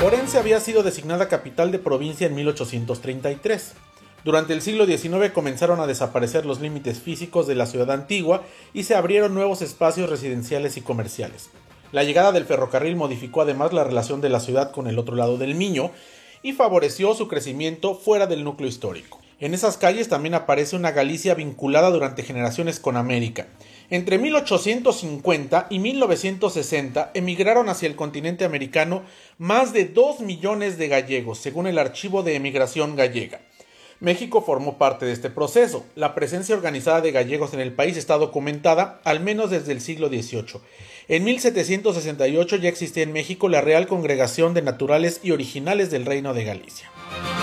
Orense había sido designada capital de provincia en 1833. Durante el siglo XIX comenzaron a desaparecer los límites físicos de la ciudad antigua y se abrieron nuevos espacios residenciales y comerciales. La llegada del ferrocarril modificó además la relación de la ciudad con el otro lado del Miño y favoreció su crecimiento fuera del núcleo histórico. En esas calles también aparece una Galicia vinculada durante generaciones con América. Entre 1850 y 1960 emigraron hacia el continente americano más de 2 millones de gallegos, según el Archivo de Emigración Gallega. México formó parte de este proceso. La presencia organizada de gallegos en el país está documentada al menos desde el siglo XVIII. En 1768 ya existía en México la Real Congregación de Naturales y Originales del Reino de Galicia.